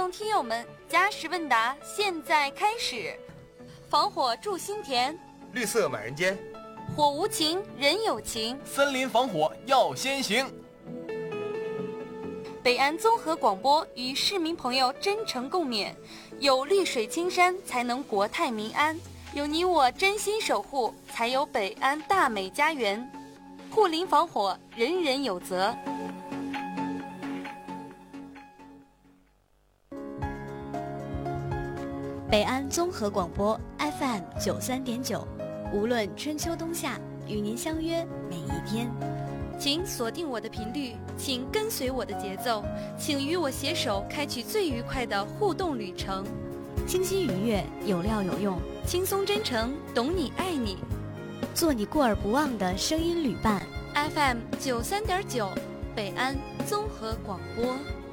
众听友们，加时问答现在开始。防火筑心田， 绿色满人间， 火无情人有情， 森林防火要先行。 北安综合广播与市民朋友真诚共勉，有绿水青山才能国泰民安，有你我真心守护才有北安大美家园。护林防火，人人有责。 北安综合广播 FM 93.9，无论春秋冬夏，与您相约每一天。 请锁定我的频率，请跟随我的节奏，请与我携手开启最愉快的互动旅程。 清晰愉悦，有料有用， 轻松真诚，懂你爱你， 做你过耳不忘的声音旅伴。 FM 93.9，北安综合广播。